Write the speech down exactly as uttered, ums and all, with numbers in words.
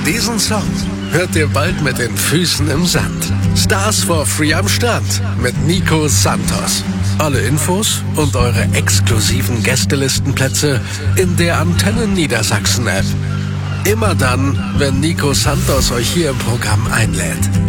Diesen Song hört ihr bald mit den Füßen im Sand. Stars for Free am Start mit Nico Santos. Alle Infos und eure exklusiven Gästelistenplätze in der Antenne Niedersachsen App. Immer dann, wenn Nico Santos euch hier im Programm einlädt.